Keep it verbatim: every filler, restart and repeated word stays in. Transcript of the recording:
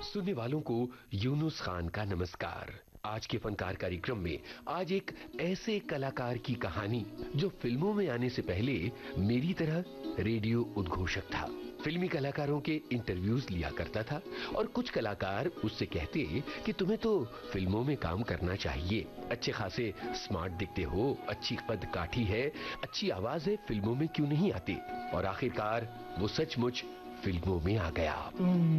सुनने वालों को यूनुस खान का नमस्कार। आज के फनकार कार्यक्रम में आज एक ऐसे कलाकार की कहानी जो फिल्मों में आने से पहले मेरी तरह रेडियो उद्घोषक था। फिल्मी कलाकारों के इंटरव्यूज लिया करता था और कुछ कलाकार उससे कहते कि तुम्हें तो फिल्मों में काम करना चाहिए, अच्छे खासे स्मार्ट दिखते हो, अच्छी कद काठी है, अच्छी आवाज है, फिल्मों में क्यों नहीं आते। और आखिरकार वो सचमुच फिल्मों में आ गया।